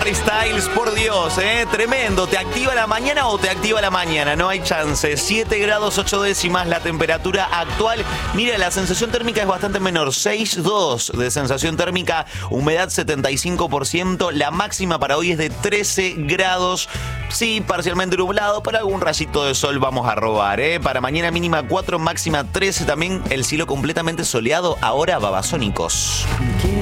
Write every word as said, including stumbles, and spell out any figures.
Harry Styles, por Dios, ¿eh? Tremendo. ¿Te activa la mañana o te activa la mañana? No hay chance. siete grados ocho décimas la temperatura actual. Mira, la sensación térmica es bastante menor. seis coma dos de sensación térmica, humedad setenta y cinco por ciento. La máxima para hoy es de trece grados. Sí, parcialmente nublado, pero algún rayito de sol vamos a robar, ¿eh? Para mañana mínima cuatro, máxima trece. También el cielo completamente soleado. Ahora babasónicos.